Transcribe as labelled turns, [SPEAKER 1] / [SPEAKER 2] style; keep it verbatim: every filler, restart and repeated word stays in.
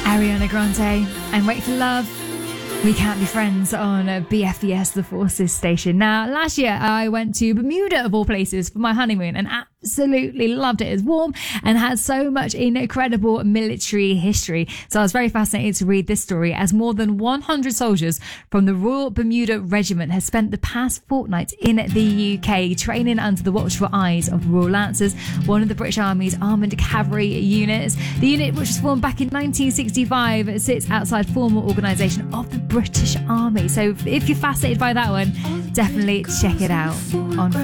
[SPEAKER 1] Ariana Grande and Wait for Love. We Can't Be Friends on B F E S, the Forces station. Now, last year I went to Bermuda, of all places, for my honeymoon and absolutely loved it. It's warm and has so much incredible military history. So I was very fascinated to read this story, as more than one hundred soldiers from the Royal Bermuda Regiment has spent the past fortnight in the U K training under the watchful eyes of Royal Lancers, one of the British Army's armoured cavalry units. The unit, which was formed back in nineteen sixty-five, sits outside formal organisation of the British Army. So if you're fascinated by that one, definitely check it out on